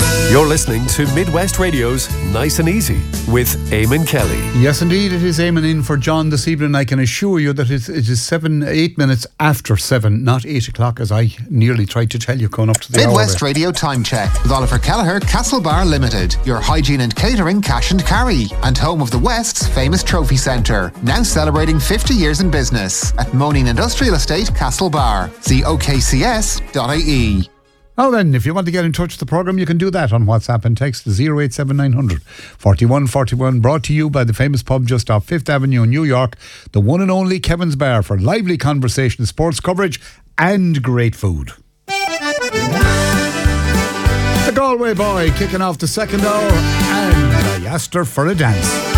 You're listening to Midwest Radio's Nice and Easy with Eamon Kelly. Yes, indeed, it is Eamon in for John this evening. I can assure you that it is 8 minutes after 7, not 8 o'clock, as I nearly tried to tell you going up to the Midwest Radio Time Check with Oliver Kelleher, Castlebar Limited, your hygiene and catering cash and carry, and home of the West's famous trophy centre. Now celebrating 50 years in business at Moaning Industrial Estate, Castlebar. See okcs.ie. Now then, if you want to get in touch with the programme, you can do that on WhatsApp and text 087900 4141, brought to you by the famous pub just off 5th Avenue in New York, the one and only Kevin's Bar, for lively conversation, sports coverage and great food. The Galway Boy kicking off the second hour, and I asked her for a dance.